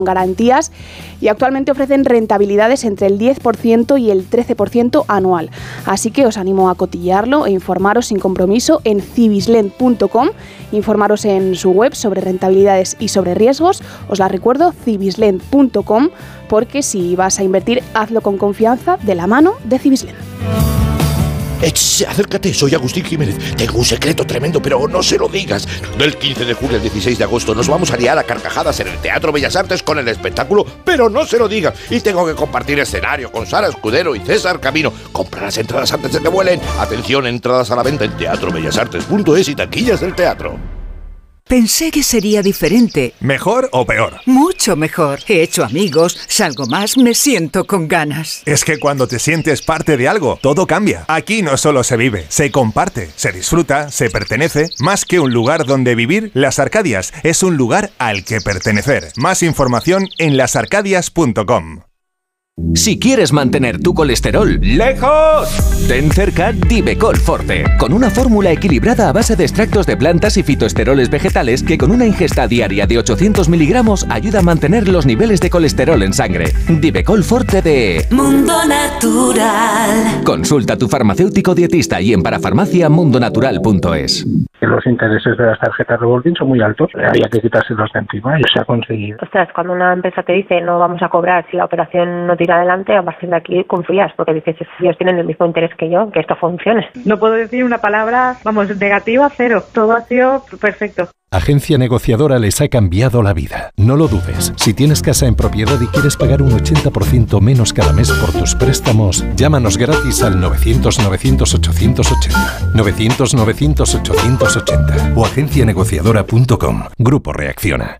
garantías y actualmente ofrecen rentabilidades entre el 10% y el 13% anual. Así que os animo a cotillarlo e informaros sin compromiso en cibislend.com, informaros en su web sobre rentabilidades y sobre riesgos. Os la recuerdo, cibislend.com, porque si vas a invertir, hazlo con confianza de la mano de Cibislend. Acércate, soy Agustín Jiménez. Tengo un secreto tremendo, pero no se lo digas. Del 15 de julio al 16 de agosto nos vamos a liar a carcajadas en el Teatro Bellas Artes con el espectáculo, pero no se lo digas. Y tengo que compartir escenario con Sara Escudero y César Camino. Compra las entradas antes de que vuelen. Atención, entradas a la venta en teatrobellasartes.es y taquillas del teatro. Pensé que sería diferente. ¿Mejor o peor? Mucho mejor. He hecho amigos, salgo más, me siento con ganas. Es que cuando te sientes parte de algo, todo cambia. Aquí no solo se vive, se comparte, se disfruta, se pertenece. Más que un lugar donde vivir, Las Arcadias es un lugar al que pertenecer. Más información en lasarcadias.com. Si quieres mantener tu colesterol lejos, ten cerca Divecol Forte, con una fórmula equilibrada a base de extractos de plantas y fitoesteroles vegetales que con una ingesta diaria de 800 miligramos ayuda a mantener los niveles de colesterol en sangre. Divecol Forte de Mundo Natural. Consulta a tu farmacéutico dietista y en parafarmaciamundonatural.es. Los intereses de las tarjetas revolving son muy altos, había que quitárselos de encima y se ha conseguido. Ostras, cuando una empresa te dice no vamos a cobrar si la operación no tira adelante, a partir de aquí confías, porque dices, ellos tienen el mismo interés que yo, que esto funcione. No puedo decir una palabra, negativa, cero. Todo ha sido perfecto. Agencia Negociadora les ha cambiado la vida. No lo dudes. Si tienes casa en propiedad y quieres pagar un 80% menos cada mes por tus préstamos, llámanos gratis al 900-900-880. 900-900-880 o agencianegociadora.com. Grupo Reacciona.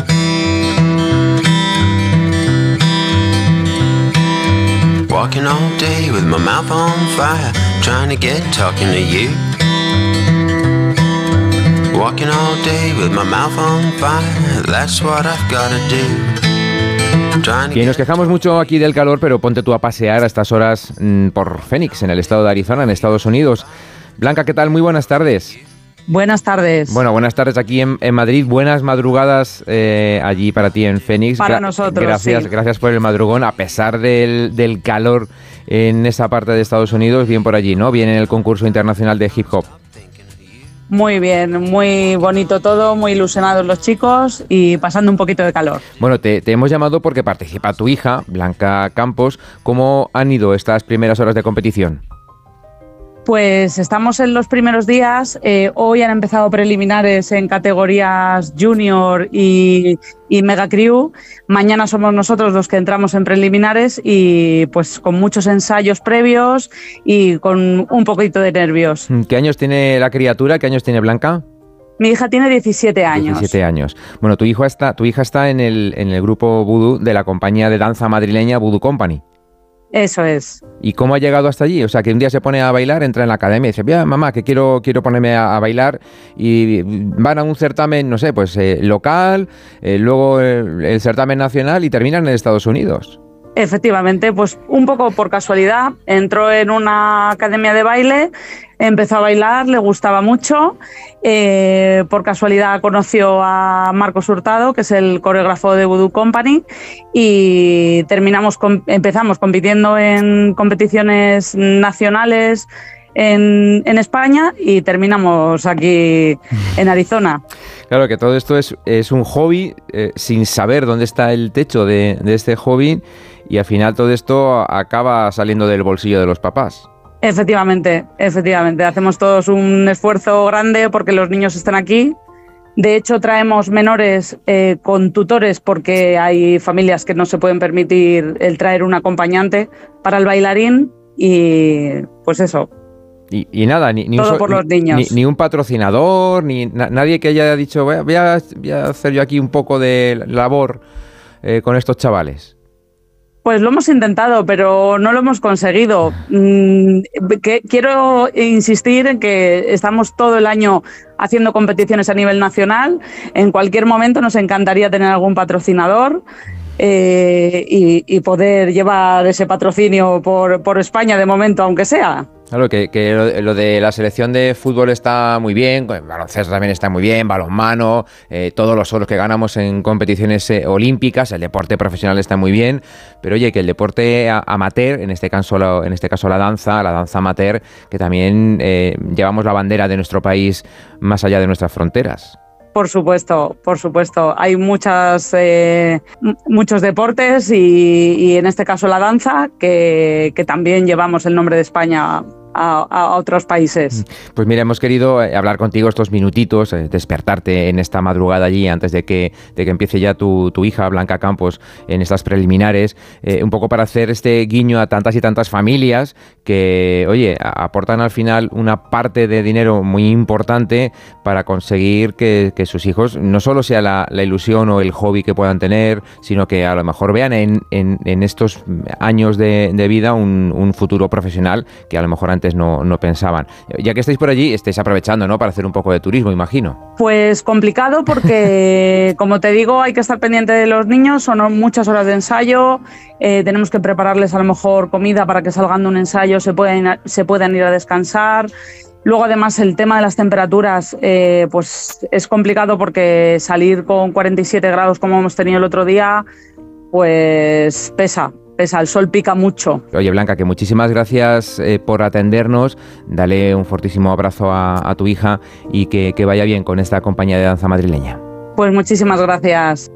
Walking all day with my mouth on fire, trying to get talking to you. Walking all day with my mouth on fire, that's what I've gotta do. Y nos quejamos mucho aquí del calor, pero ponte tú a pasear a estas horas por Phoenix, en el estado de Arizona, en Estados Unidos. Blanca, ¿qué tal? Muy buenas tardes. Buenas tardes. Bueno, buenas tardes aquí en Madrid. Buenas madrugadas allí para ti en Phoenix. Para nosotros, gracias, sí. Gracias por el madrugón, a pesar del calor en esa parte de Estados Unidos. Bien por allí, ¿no? Bien en el concurso internacional de hip hop. Muy bien, muy bonito todo, muy ilusionados los chicos y pasando un poquito de calor. Bueno, te hemos llamado porque participa tu hija, Blanca Campos. ¿Cómo han ido estas primeras horas de competición? Pues estamos en los primeros días. Hoy han empezado preliminares en categorías junior y mega crew. Mañana somos nosotros los que entramos en preliminares y pues con muchos ensayos previos y con un poquito de nervios. ¿Qué años tiene la criatura? ¿Qué años tiene Blanca? Mi hija tiene 17 años. 17 años. Bueno, tu hija está en el grupo Voodoo de la compañía de danza madrileña Voodoo Company. Eso es. ¿Y cómo ha llegado hasta allí? O sea, que un día se pone a bailar, entra en la academia y dice, mira, mamá, que quiero ponerme a bailar, y van a un certamen, no sé, pues local, luego el certamen nacional y terminan en Estados Unidos. Efectivamente, pues un poco por casualidad, entró en una academia de baile, empezó a bailar, le gustaba mucho, por casualidad conoció a Marcos Hurtado, que es el coreógrafo de Voodoo Company, y empezamos compitiendo en competiciones nacionales en España y terminamos aquí en Arizona. Claro que todo esto es un hobby sin saber dónde está el techo de este hobby, y al final todo esto acaba saliendo del bolsillo de los papás. Efectivamente. Hacemos todos un esfuerzo grande porque los niños están aquí. De hecho, traemos menores con tutores porque hay familias que no se pueden permitir el traer un acompañante para el bailarín y pues eso. Y nada, ni un patrocinador, nadie que haya dicho voy a hacer yo aquí un poco de labor con estos chavales. Pues lo hemos intentado, pero no lo hemos conseguido. Quiero insistir en que estamos todo el año haciendo competiciones a nivel nacional. En cualquier momento nos encantaría tener algún patrocinador y poder llevar ese patrocinio por España de momento, aunque sea. Claro, que lo de la selección de fútbol está muy bien, el baloncesto también está muy bien, balonmano, todos los oros que ganamos en competiciones olímpicas, el deporte profesional está muy bien, pero oye, que el deporte amateur, en este caso la danza amateur, que también llevamos la bandera de nuestro país más allá de nuestras fronteras. Por supuesto. Hay muchos deportes y en este caso la danza, que también llevamos el nombre de España a otros países. Pues mira, hemos querido hablar contigo estos minutitos, despertarte en esta madrugada allí antes de que empiece ya tu hija Blanca Campos en estas preliminares, un poco para hacer este guiño a tantas y tantas familias que, oye, aportan al final una parte de dinero muy importante para conseguir que sus hijos no solo sea la ilusión o el hobby que puedan tener, sino que a lo mejor vean en estos años de vida un futuro profesional que a lo mejor antes no pensaban. Ya que estáis por allí, estáis aprovechando, ¿no?, para hacer un poco de turismo, imagino. Pues complicado porque, como te digo, hay que estar pendiente de los niños, son muchas horas de ensayo, tenemos que prepararles a lo mejor comida para que salgan de un ensayo se puedan ir a descansar. Luego, además, el tema de las temperaturas pues es complicado porque salir con 47 grados como hemos tenido el otro día, pues pesa, el sol pica mucho. Oye, Blanca, que muchísimas gracias por atendernos, dale un fortísimo abrazo a tu hija y que vaya bien con esta compañía de danza madrileña. Pues muchísimas gracias.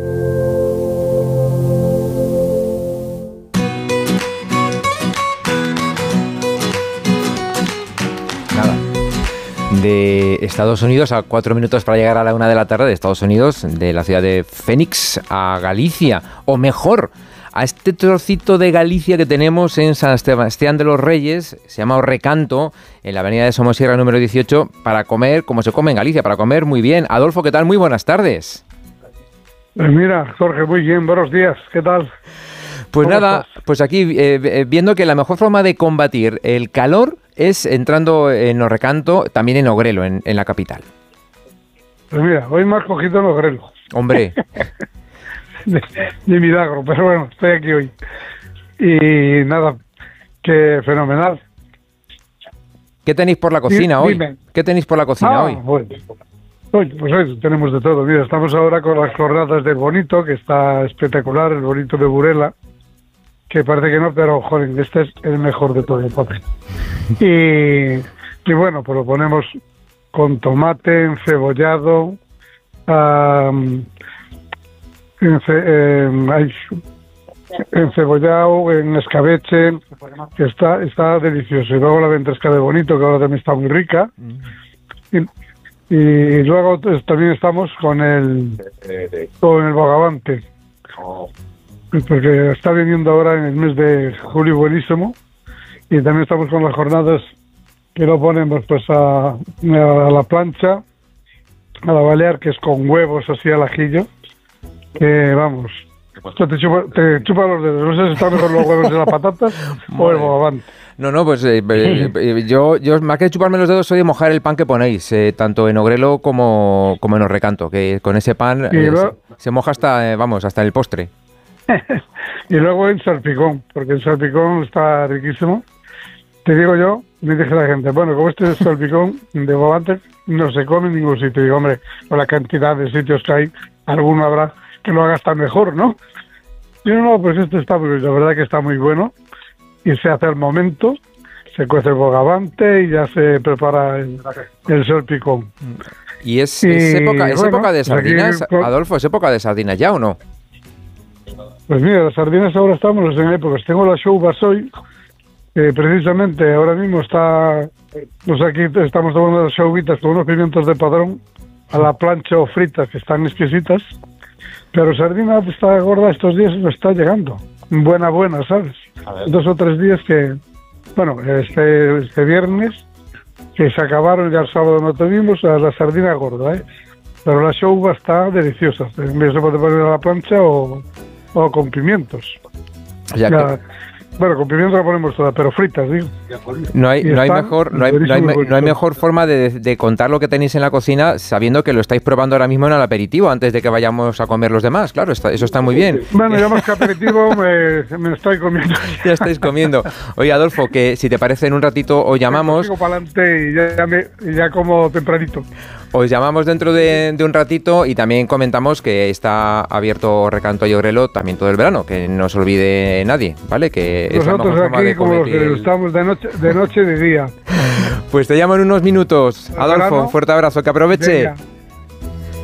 De Estados Unidos a 4 minutos para llegar a la 1 de la tarde de Estados Unidos, de la ciudad de Phoenix a Galicia, o mejor, a este trocito de Galicia que tenemos en San Sebastián de los Reyes, se llama Recanto, en la avenida de Somosierra número 18, para comer como se come en Galicia, para comer muy bien. Adolfo, ¿qué tal? Muy buenas tardes. Mira, Jorge, muy bien, buenos días, ¿qué tal? Pues nada, pues aquí viendo que la mejor forma de combatir el calor es entrando en Recanto, también en Ogrelo, en la capital. Pues mira, hoy me has cogido en Ogrelo. Hombre. de milagro, pero bueno, estoy aquí hoy. Y nada, que fenomenal. ¿Qué tenéis por la cocina hoy? ¿Qué tenéis por la cocina hoy? Bueno, pues hoy tenemos de todo. Mira, estamos ahora con las jornadas del Bonito, que está espectacular, el Bonito de Burela, que parece que no, pero joder, este es el mejor de todo el papel. Y bueno, pues lo ponemos con tomate, encebollado, encebollado, en escabeche, que está delicioso. Y luego la ventresca de Bonito, que ahora también está muy rica. Y luego también estamos con el bogavante, porque está viniendo ahora en el mes de julio buenísimo. Y también estamos con las jornadas que lo ponemos pues a la plancha, a la balear, que es con huevos así al ajillo, que vamos, te chupa los dedos. No sé si están mejor los huevos de las patatas o el bogavante. No, pues yo más que chuparme los dedos soy de mojar el pan que ponéis, tanto en Ogrelo como en Recanto, que con ese pan se moja hasta el postre. Y luego en salpicón, porque el salpicón está riquísimo. Te digo yo, me dice la gente, bueno, como este salpicón de bogavante no se come en ningún sitio. Digo, hombre, con la cantidad de sitios que hay, alguno habrá que lo haga hasta mejor, ¿no? Y no, pues este está, porque la verdad que está muy bueno. Y se hace al momento, se cuece el bogavante y ya se prepara el salpicón. ¿Y es época de sardinas, Adolfo? ¿Es época de sardinas ya o no? Pues mira, las sardinas ahora estamos en épocas. Tengo la Shoubas hoy, precisamente ahora mismo aquí estamos tomando las shoubitas con unos pimientos de padrón a la plancha o fritas, que están exquisitas. Pero sardina está gorda estos días, no está llegando. Buena, ¿sabes? 2 o 3 días que, bueno, este viernes, que se acabaron, ya el sábado no tuvimos, la sardina gorda, ¿eh? Pero la shouba está deliciosa. En vez de poder poner a la plancha o con pimientos. Bueno, con pimiento la ponemos toda, pero fritas, digo. No hay mejor forma de contar lo que tenéis en la cocina sabiendo que lo estáis probando ahora mismo en el aperitivo antes de que vayamos a comer los demás. Claro, eso está muy bien. Bueno, ya más que aperitivo me estoy comiendo. Ya estáis comiendo. Oye, Adolfo, que si te parece en un ratito os llamamos. Sigo para adelante y ya como tempranito. Os llamamos dentro de un ratito y también comentamos que está abierto Recanto y Ogrelo también todo el verano, que no se olvide nadie, ¿vale? Que nosotros es la aquí como los que estamos de noche y de día. Pues te llamo en unos minutos. Adolfo, un fuerte abrazo, que aproveche. Venga.